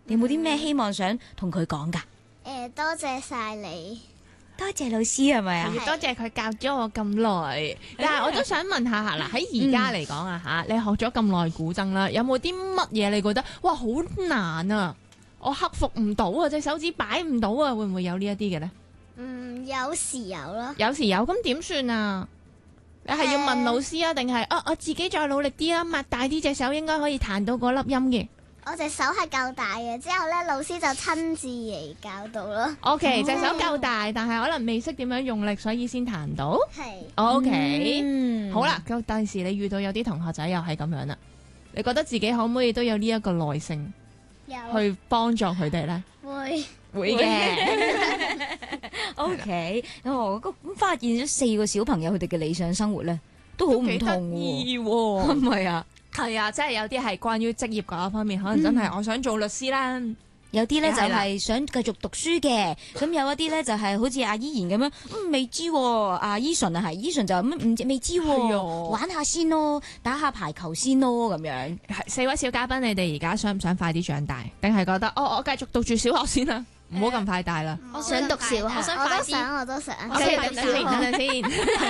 你有冇啲咩希望想同佢講㗎？ 多謝晒你。 多謝老師係咪啊？ 要多謝佢教咗我咁耐。但係我都想問下嗱，喺而家嚟講啊嚇，你學咗咁耐古箏啦，有冇啲乜嘢你覺得哇好難啊？我克服唔到啊，隻手指擺唔到啊，會唔會有呢一啲嘅咧？ 有時有咯。 有時有，咁點算啊？你係要問老師啊，定係我自己再努力啲啊，擘大啲隻手應該可以彈到嗰粒音嘅。 我隻手係夠大嘅，之後咧老師就親自嚟教到咯。 OK，隻手夠大，但係可能未識點樣用力，所以先彈到。 係。 OK，好啦，咁第時你遇到有啲同學仔又係咁樣啦，你覺得自己可唔可以都有呢一個耐性有。 去幫助佢哋咧？會嘅。 OK，咁發現咗4個小朋友佢哋嘅理想生活咧，都好唔同喎，係咪啊？ 係啊，即係有啲係關於職業嗰一方面，可能真係我想做律師啦。 有啲咧就係想繼續讀書嘅，咁有一啲咧就係好似阿依然咁樣，未知喎。阿Eason啊，係Eason就未知喎，玩下先咯，打下排球先咯，咁樣。 係4位小嘉賓，你哋而家想唔想快啲長大，定係覺得我繼續讀住小學先啦，唔好咁快大啦。 我想讀小學，我都想。 OK，等陣先。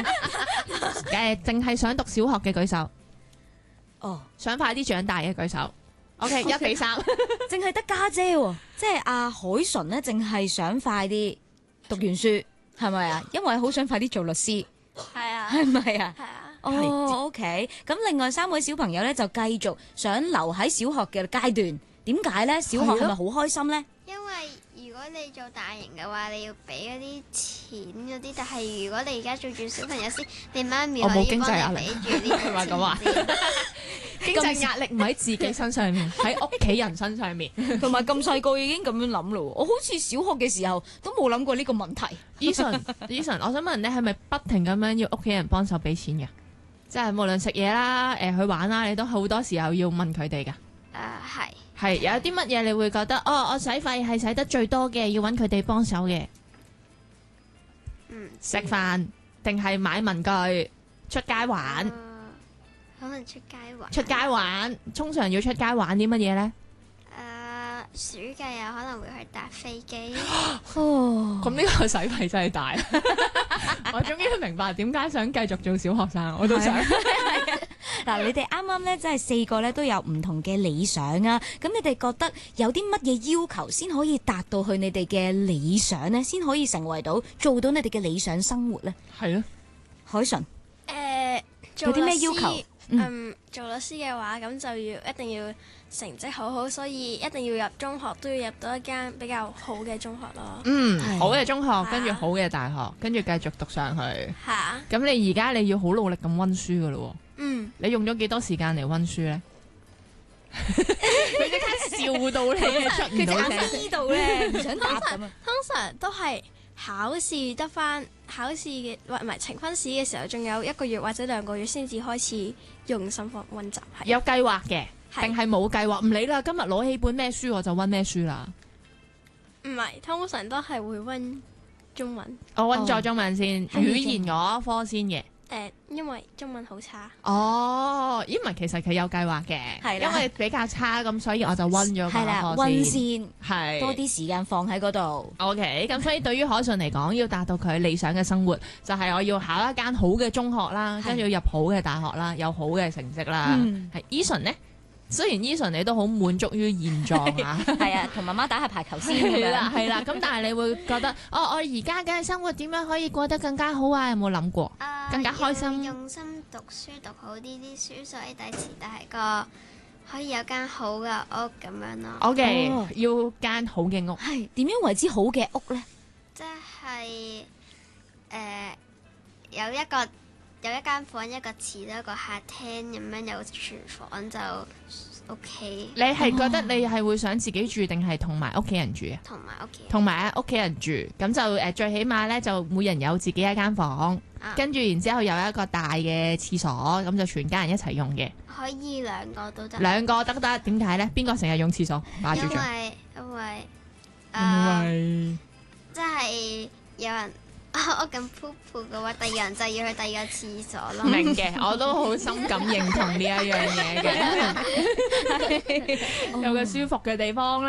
淨係想讀小學嘅舉手。想快啲長大嘅舉手。OK， 1比3， 淨係得家姐喎，即係阿海純咧，淨係想快啲讀完書，係咪啊？因為好想快啲做律師， 係啊， 係咪啊？ 係啊。 OK， 咁另外3位小朋友咧就繼續想留喺小學嘅階段，點解咧？小學係咪好開心咧？ 因為如果你做大型嘅話，你要俾嗰啲錢嗰啲，但係如果你而家做住小朋友先，你媽咪可以幫你俾住呢啲錢。 話經濟壓力唔喺自己身上面，喺屋企人身上面。 同埋咁細個已經咁樣諗咯，我好似小學嘅時候都冇諗過呢個問題。 Eason，我想問你係咪不停咁樣要屋企人幫手俾錢嘅？即係無論食嘢啦、去玩啦，你都好多時候要問佢哋㗎。係有啲乜嘢你會覺得我使費係使得最多嘅，要揾佢哋幫手嘅？食飯定係買文具、出街玩？ 可能出街玩。 出街玩，通常要出街玩啲乜嘢呢？ 暑假有可能會去搭飛機。 咁呢個使費真係大。我終於明白點解想繼續做小學生，我都想。 嗱，你哋啱啱咧，真係4個咧都有唔同嘅理想啊！咁你哋覺得有啲乜嘢要求先可以達到去你哋嘅理想呢？先可以成為到做到你哋嘅理想生活呢？ 係咯， 海純， 有啲咩要求？ 做律師嘅話，咁就一定要成績好好，所以一定要入中學，都要入到一間比較好嘅中學咯。 好嘅中學，跟住好嘅大學，跟住繼續讀上去。 係啊。 咁你而家你要好努力咁溫書噶咯？你用咗幾多時間嚟溫書咧？佢即刻笑到你出唔到聲。 知道咧，唔想答咁啊！ 通常都係考試得翻考試嘅，唔係呈分試嘅時候，仲有1個月或者2個月先至開始用心溫習。係有計劃嘅，定係冇計劃？唔理啦，今日攞起本咩書我就溫咩書啦。 唔係，通常都係會溫中文。 我溫咗中文先，語言嗰科先嘅。 因為中文好差。 因為其實佢有計劃嘅，因為比較差咁，所以我就溫咗嗰科溫先， 係多啲時間放喺嗰度。 OK，咁所以對於海純嚟講，要達到佢理想嘅生活，就係我要考一間好嘅中學啦，跟住入好嘅大學啦，有好嘅成績啦。係Eason呢？雖然Eason你都好滿足於現狀啊， 係啊，同媽媽打下排球先係啦，咁但係你會覺得我而家嘅生活點樣可以過得更加好啊？有冇諗過？更加開心？ 用心讀書，讀好啲書，所以第時大個可以有間好嘅屋咁樣咯。 OK，要間好嘅屋。 係點樣為之好嘅屋呢？ 即係有一間房，一個廁所，一個客廳咁樣，有廚房就 OK。 你係覺得你係會想自己住定係同埋屋企人住啊？同埋屋企人住，咁就最起碼咧就每人有自己一間房，跟住然之後有一個大嘅廁所，咁就全家人一齊用嘅。 可以2個都得。 2個得，點解咧？邊個成日用廁所？霸住咗。 因為即係有人屙緊 poop 嘅話，第二人就要去第二個廁所咯。 明嘅，我都好深感認同呢一樣嘢嘅，有個舒服嘅地方啦。